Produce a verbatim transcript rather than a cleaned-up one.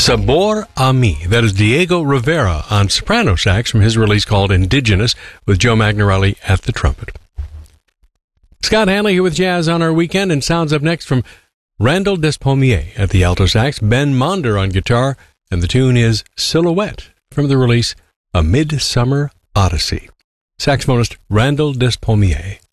Sabor a Mi. That is Diego Rivera on soprano sax from his release called Indigenous, with Joe Magnarelli at the trumpet. Scott Hanley here with Jazz on Our Weekend, and sounds up next from Randall Despommier at the alto sax, Ben Monder on guitar, and the tune is Silhouette from the release A Midsummer Odyssey. Saxophonist Randall Despommier.